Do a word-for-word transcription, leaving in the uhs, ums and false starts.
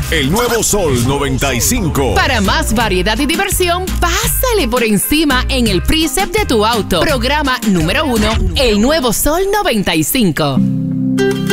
El nuevo Sol noventa y cinco. Para más variedad y diversión, pásale por encima en el Precept de tu auto. Programa número uno, El nuevo Sol noventa y cinco.